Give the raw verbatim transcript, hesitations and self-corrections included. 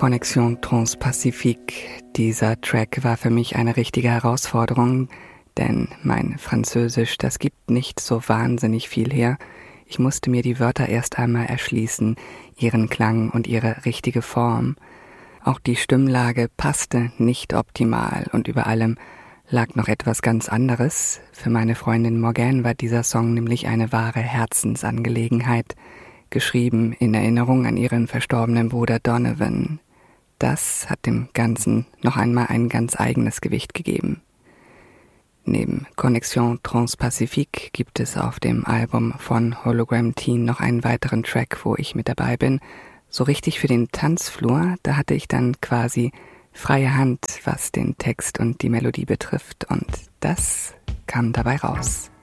Connexion Transpacifique. Dieser Track war für mich eine richtige Herausforderung, denn mein Französisch, das gibt nicht so wahnsinnig viel her. Ich musste mir die Wörter erst einmal erschließen, ihren Klang und ihre richtige Form. Auch die Stimmlage passte nicht optimal und über allem lag noch etwas ganz anderes. Für meine Freundin Morgane war dieser Song nämlich eine wahre Herzensangelegenheit, geschrieben in Erinnerung an ihren verstorbenen Bruder Donovan. Das hat dem Ganzen noch einmal ein ganz eigenes Gewicht gegeben. Neben Connexion Transpacifique gibt es auf dem Album von Hologram Teen noch einen weiteren Track, wo ich mit dabei bin. So richtig für den Tanzflur, da hatte ich dann quasi freie Hand, was den Text und die Melodie betrifft. Und das kam dabei raus.